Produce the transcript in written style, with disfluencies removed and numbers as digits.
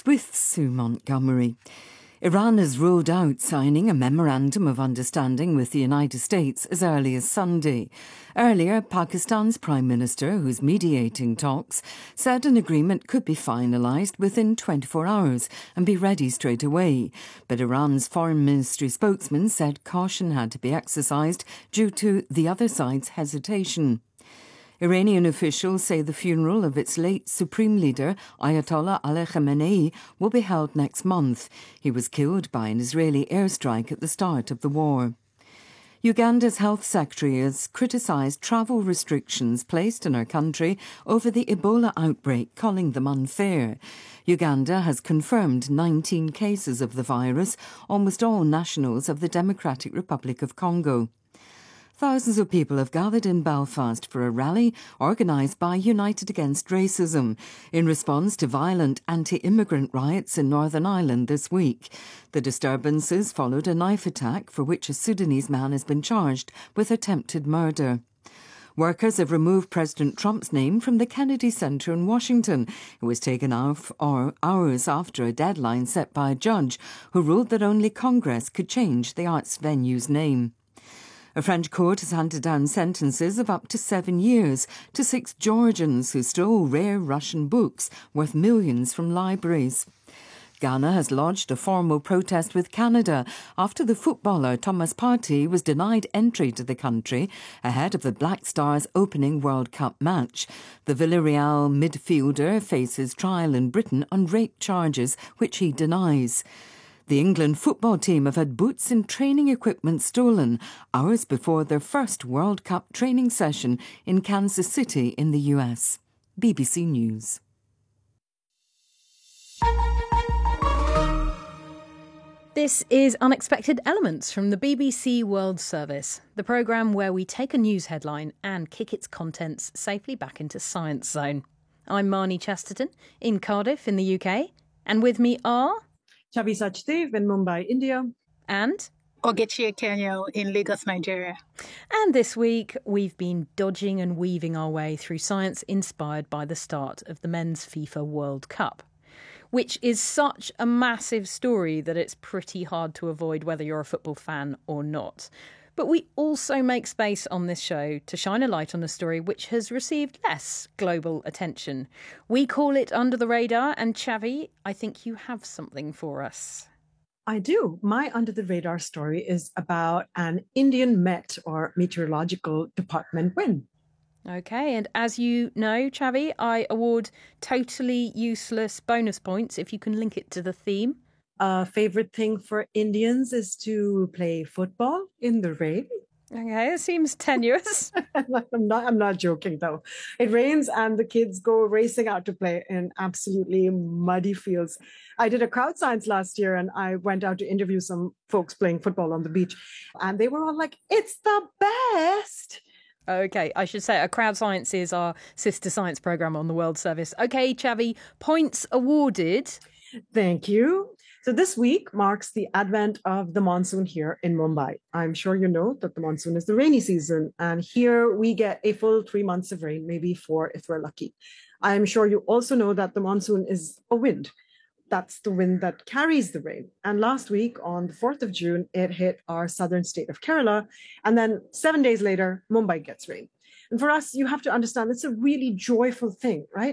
with Sue Montgomery. Iran has ruled out signing a memorandum of understanding with the United States as early as Sunday. Earlier, Pakistan's Prime Minister, who's mediating talks, said an agreement could be finalised within 24 hours and be ready straight away. But Iran's Foreign Ministry spokesman said caution had to be exercised due to the other side's hesitation. Iranian officials say the funeral of its late supreme leader, Ayatollah Ali Khamenei, will be held next month. He was killed by an Israeli airstrike at the start of the war. Uganda's health secretary has criticised travel restrictions placed in her country over the Ebola outbreak, calling them unfair. Uganda has confirmed 19 cases of the virus, almost all nationals of the Democratic Republic of Congo. Thousands of people have gathered in Belfast for a rally organised by United Against Racism in response to violent anti-immigrant riots in Northern Ireland this week. The disturbances followed a knife attack for which a Sudanese man has been charged with attempted murder. Workers have removed President Trump's name from the Kennedy Center in Washington. It was taken off hours after a deadline set by a judge who ruled that only Congress could change the arts venue's name. A French court has handed down sentences of up to 7 years to 6 Georgians who stole rare Russian books worth millions from libraries. Ghana has lodged a formal protest with Canada after the footballer Thomas Partey was denied entry to the country ahead of the Black Stars' opening World Cup match. The Villarreal midfielder faces trial in Britain on rape charges, which he denies. The England football team have had boots and training equipment stolen hours before their first World Cup training session in Kansas City in the US. BBC News. This is Unexpected Elements from the BBC World Service, the programme where we take a news headline and kick its contents safely back into Science Zone. I'm Marnie Chesterton in Cardiff in the UK, and with me are... Chavi Sachdev in Mumbai, India. And Ogechi Kenyo in Lagos, Nigeria. And this week, we've been dodging and weaving our way through science inspired by the start of the Men's FIFA World Cup, which is such a massive story that it's pretty hard to avoid whether you're a football fan or not. But we also make space on this show to shine a light on a story which has received less global attention. We call it Under the Radar, and Chavi, I think you have something for us. I do. My Under the Radar story is about an Indian Met, or Meteorological Department, win. OK, and as you know, Chavi, I award totally useless bonus points if you can link it to the theme. Favorite thing for Indians is to play football in the rain. Okay, it seems tenuous. I'm not joking though. It rains and the kids go racing out to play in absolutely muddy fields. I did a crowd science last year and I went out to interview some folks playing football on the beach, and they were all like, "It's the best." OK, I should say a Crowd Science is our sister science programme on the World Service. OK, Chavi, points awarded. Thank you. So this week marks the advent of the monsoon here in Mumbai. I'm sure you know that the monsoon is the rainy season, and here we get a full 3 months of rain, maybe 4 if we're lucky. I'm sure you also know that the monsoon is a wind. That's the wind that carries the rain. And last week on the 4th of June, it hit our southern state of Kerala, and then 7 days later, Mumbai gets rain. And for us, you have to understand it's a really joyful thing, right?